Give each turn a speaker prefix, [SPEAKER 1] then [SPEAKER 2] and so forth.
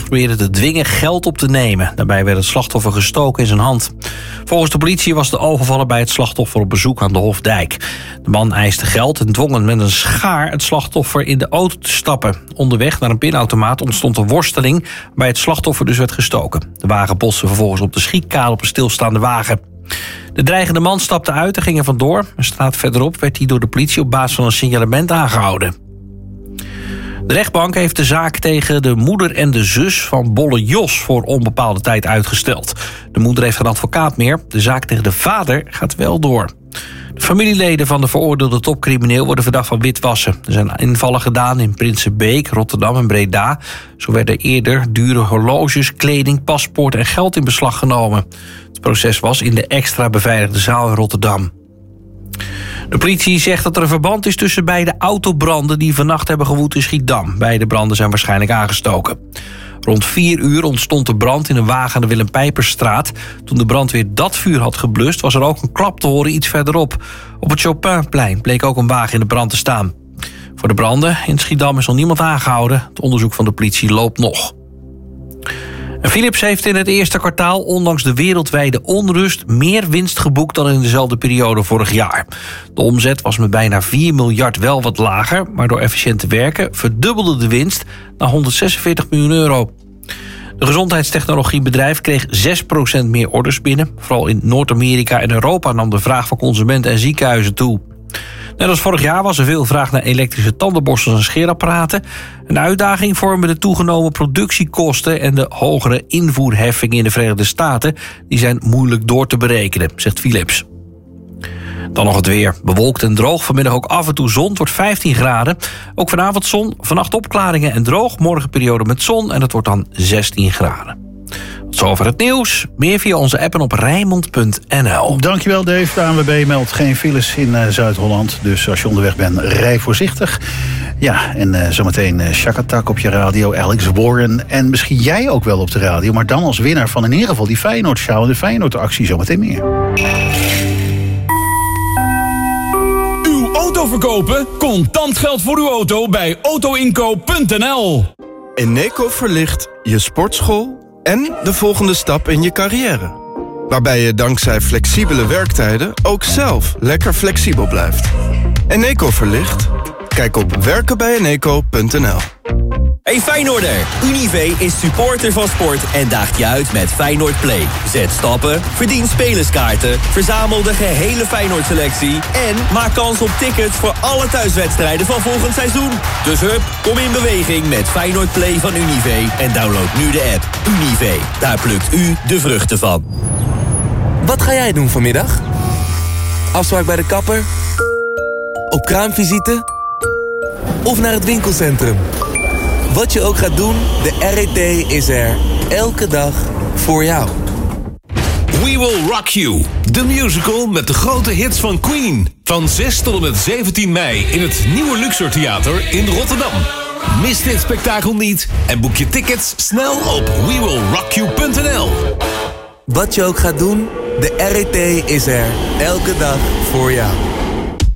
[SPEAKER 1] probeerde te dwingen geld op te nemen. Daarbij werd het slachtoffer gestoken in zijn hand. Volgens de politie was de overvaller bij het slachtoffer op bezoek aan de Hofdijk. De man eiste geld en dwong met een schaar het slachtoffer in de auto te stappen. Onderweg naar een pinautomaat ontstond een worsteling, waarbij het slachtoffer dus werd gestoken. De wagen botste vervolgens op de schietkade op een stilstaande wagen. De dreigende man stapte uit en ging er vandoor. Een straat verderop werd hij door de politie op basis van een signalement aangehouden. De rechtbank heeft de zaak tegen de moeder en de zus van Bolle Jos voor onbepaalde tijd uitgesteld. De moeder heeft geen advocaat meer. De zaak tegen de vader gaat wel door. De familieleden van de veroordeelde topcrimineel worden verdacht van witwassen. Er zijn invallen gedaan in Prinsenbeek, Rotterdam en Breda. Zo werden eerder dure horloges, kleding, paspoort en geld in beslag genomen. Het proces was in de extra beveiligde zaal in Rotterdam. De politie zegt dat er een verband is tussen beide autobranden die vannacht hebben gewoed in Schiedam. Beide branden zijn waarschijnlijk aangestoken. Rond 4 uur ontstond de brand in een wagen aan de Willem Pijpersstraat. Toen de brandweer dat vuur had geblust, was er ook een klap te horen iets verderop. Op het Chopinplein bleek ook een wagen in de brand te staan. Voor de branden in Schiedam is nog niemand aangehouden. Het onderzoek van de politie loopt nog. Philips heeft in het eerste kwartaal, ondanks de wereldwijde onrust, meer winst geboekt dan in dezelfde periode vorig jaar. De omzet was met bijna 4 miljard wel wat lager, maar door efficiënt te werken verdubbelde de winst naar 146 miljoen euro. De gezondheidstechnologiebedrijf kreeg 6% meer orders binnen. Vooral in Noord-Amerika en Europa nam de vraag van consumenten en ziekenhuizen toe. Net als vorig jaar was er veel vraag naar elektrische tandenborstels en scheerapparaten. Een uitdaging vormen de toegenomen productiekosten en de hogere invoerheffingen in de Verenigde Staten. Die zijn moeilijk door te berekenen, zegt Philips. Dan nog het weer. Bewolkt en droog. Vanmiddag ook af en toe zon. Het wordt 15 graden. Ook vanavond zon. Vannacht opklaringen en droog. Morgen periode met zon en het wordt dan 16 graden. Tot zover het nieuws. Meer via onze app en op Rijnmond.nl.
[SPEAKER 2] Dankjewel Dave. De ANWB meldt geen files in Zuid-Holland. Dus als je onderweg bent, rij voorzichtig. Ja, en zometeen Shack Attack op je radio, Alex Warren. En misschien jij ook wel op de radio. Maar dan als winnaar van in ieder geval die Feyenoord-show en de Feyenoord-actie. Zometeen meer.
[SPEAKER 3] Uw auto verkopen? Contant geld voor uw auto bij autoinkoop.nl.
[SPEAKER 4] Eneco verlicht je sportschool en de volgende stap in je carrière. Waarbij je dankzij flexibele werktijden ook zelf lekker flexibel blijft. Eneco verlicht? Kijk op werkenbijeneco.nl.
[SPEAKER 5] Hey Feyenoorder, Unive is supporter van sport en daagt je uit met Feyenoord Play. Zet stappen, verdien spelerskaarten, verzamel de gehele Feyenoord-selectie en maak kans op tickets voor alle thuiswedstrijden van volgend seizoen. Dus hup, kom in beweging met Feyenoord Play van Unive en download nu de app. Unive, daar plukt u de vruchten van.
[SPEAKER 6] Wat ga jij doen vanmiddag? Afspraak bij de kapper? Op kraamvisite? Of naar het winkelcentrum? Wat je ook gaat doen, de RET is er elke dag voor jou.
[SPEAKER 7] We Will Rock You, de musical met de grote hits van Queen. Van 6 tot en met 17 mei in het Nieuwe Luxor Theater in Rotterdam. Mis dit spektakel niet en boek je tickets snel op wewillrockyou.nl.
[SPEAKER 6] Wat je ook gaat doen, de RET is er elke dag voor jou.